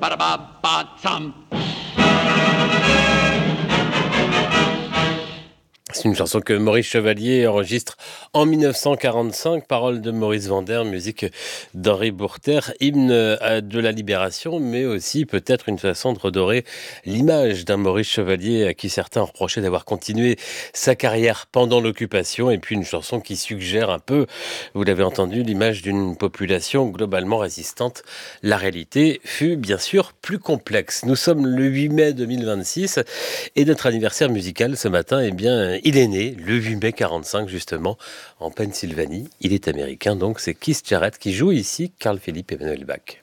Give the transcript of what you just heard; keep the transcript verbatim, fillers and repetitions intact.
ba-da-ba-ba-tsum. C'est une chanson que Maurice Chevalier enregistre en mille neuf cent quarante-cinq, paroles de Maurice Vander, musique d'Henri Bourter, hymne de la libération, mais aussi peut-être une façon de redorer l'image d'un Maurice Chevalier à qui certains ont reproché d'avoir continué sa carrière pendant l'occupation, et puis une chanson qui suggère un peu, vous l'avez entendu, l'image d'une population globalement résistante. La réalité fut bien sûr plus complexe. Nous sommes le huit mai deux mille vingt-six et notre anniversaire musical ce matin, eh bien, il est né le huit mai quarante-cinq, justement, en Pennsylvanie. Il est américain, donc c'est Keith Jarrett qui joue ici Carl Philipp Emanuel Bach.